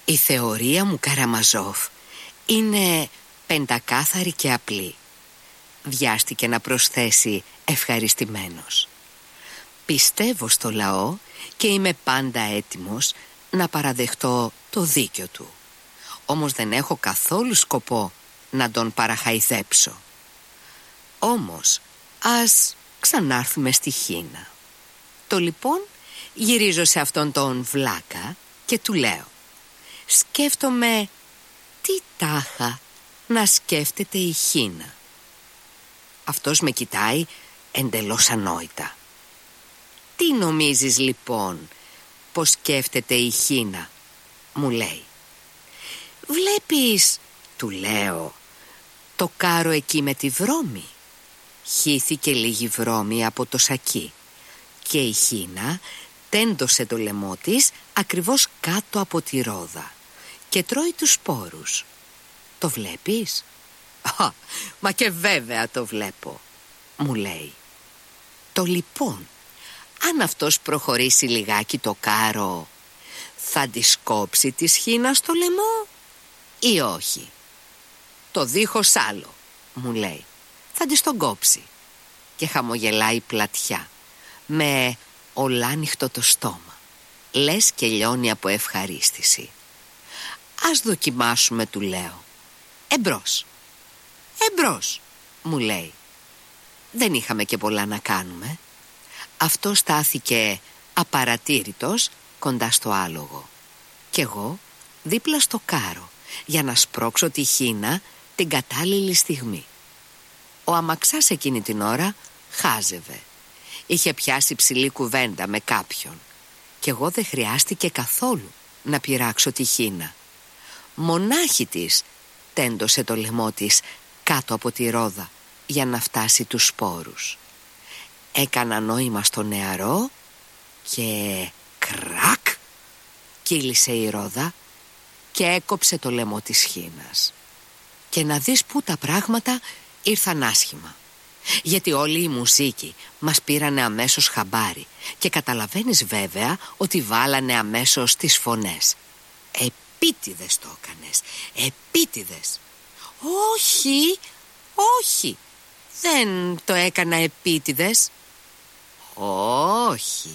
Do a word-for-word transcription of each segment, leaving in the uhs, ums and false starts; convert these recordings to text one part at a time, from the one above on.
Η θεωρία μου, Καραμαζόφ, είναι πεντακάθαρη και απλή. Βιάστηκε να προσθέσει ευχαριστημένος. Πιστεύω στο λαό και είμαι πάντα έτοιμος να παραδεχτώ το δίκιο του. Όμως δεν έχω καθόλου σκοπό να τον παραχαϊδέψω. Όμως ας ξανάρθουμε στη Χίνα. Το λοιπόν γυρίζω σε αυτόν τον βλάκα και του λέω: σκέφτομαι τι τάχα να σκέφτεται η Χίνα. Αυτός με κοιτάει εντελώς ανόητα. Τι νομίζεις λοιπόν πως σκέφτεται η Χίνα, μου λέει. Βλέπεις, του λέω, το κάρο εκεί με τη βρώμη. Χύθηκε λίγη βρώμη από το σακί και η Χίνα τέντωσε το λαιμό της ακριβώς κάτω από τη ρόδα και τρώει τους σπόρους. Το βλέπεις? Α, μα και βέβαια το βλέπω, μου λέει. Το λοιπόν, αν αυτός προχωρήσει λιγάκι το κάρο, θα τη σκόψει της Χίνας το λαιμό ή όχι? Το δίχως άλλο, μου λέει, θα της τον κόψει. Και χαμογελάει πλατιά, με ολάνυχτο το στόμα, λες και λιώνει από ευχαρίστηση. Ας δοκιμάσουμε, του λέω. Εμπρός, εμπρός, μου λέει. Δεν είχαμε και πολλά να κάνουμε. Αυτό στάθηκε απαρατήρητος κοντά στο άλογο κι εγώ δίπλα στο κάρο για να σπρώξω τη Χίνα την κατάλληλη στιγμή. Ο αμαξάς εκείνη την ώρα χάζευε. Είχε πιάσει ψηλή κουβέντα με κάποιον κι εγώ δεν χρειάστηκε καθόλου να πειράξω τη Χίνα. Μονάχη της τέντωσε το λαιμό της κάτω από τη ρόδα για να φτάσει τους σπόρους. Έκανα νόημα στο νεαρό και κρακ κύλησε η ρόδα και έκοψε το λαιμό της Χίνας. Και να δεις που τα πράγματα ήρθαν άσχημα, γιατί όλοι οι μουζίκοι μας πήρανε αμέσως χαμπάρι και καταλαβαίνεις βέβαια ότι βάλανε αμέσως τις φωνές. Επίτηδες το έκανες, επίτηδες. Όχι, όχι, δεν το έκανα επίτηδες. Όχι,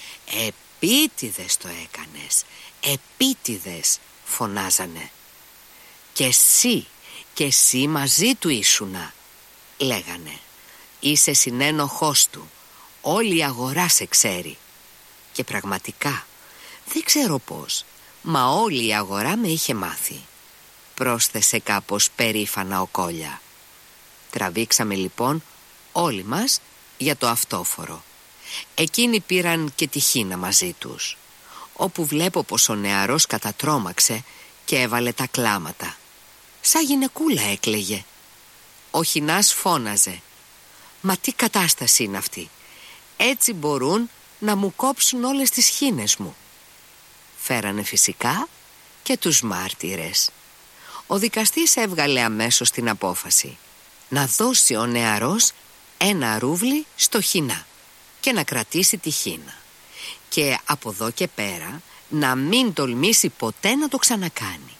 επίτηδες το έκανες, επίτηδες, φωνάζανε. Και εσύ, και εσύ μαζί του ήσουνα, λέγανε. Είσαι συνένοχός του, όλη η αγορά σε ξέρει. Και πραγματικά, δεν ξέρω πώς, μα όλη η αγορά με είχε μάθει, πρόσθεσε κάπως περήφανα ο Κόλια. Τραβήξαμε λοιπόν όλοι μας για το αυτόφορο. Εκείνοι πήραν και τη Χίνα μαζί τους, όπου βλέπω πως ο νεαρός κατατρόμαξε και έβαλε τα κλάματα. Σαν γυναικούλα έκλαιγε. Ο Χινάς φώναζε: μα τι κατάσταση είναι αυτή? Έτσι μπορούν να μου κόψουν όλες τις χήνες μου. Φέρανε φυσικά και τους μάρτυρες. Ο δικαστής έβγαλε αμέσως την απόφαση να δώσει ο νεαρός ένα ρούβλι στο Χινά και να κρατήσει τη Χίνα, και από εδώ και πέρα να μην τολμήσει ποτέ να το ξανακάνει.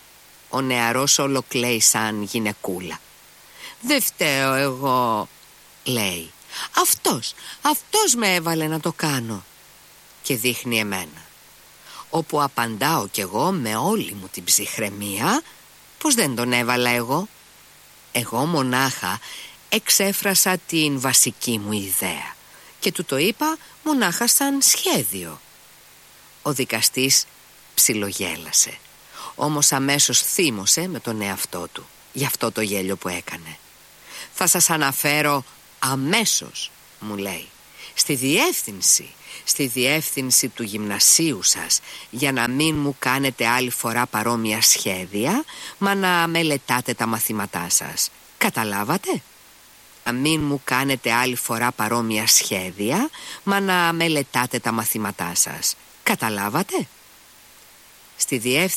Ο νεαρός όλο κλαίει σαν γυναικούλα. «Δεν φταίω εγώ», λέει. «Αυτός, αυτός με έβαλε να το κάνω», και δείχνει εμένα. Όπου απαντάω κι εγώ με όλη μου την ψυχραιμία πως δεν τον έβαλα εγώ. Εγώ μονάχα εξέφρασα την βασική μου ιδέα και του το είπα μονάχα σαν σχέδιο. Ο δικαστής ψιλογέλασε, όμως αμέσως θύμωσε με τον εαυτό του για αυτό το γέλιο που έκανε. «Θα σας αναφέρω αμέσως», μου λέει, «στη διεύθυνση, στη διεύθυνση του γυμνασίου σας, για να μην μου κάνετε άλλη φορά παρόμοια σχέδια, μα να μελετάτε τα μαθήματά σας. Καταλάβατε? Να μην μου κάνετε άλλη φορά παρόμοια σχέδια, μα να μελετάτε τα μαθήματά σας. Καταλάβατε?» Στη διεύθυνση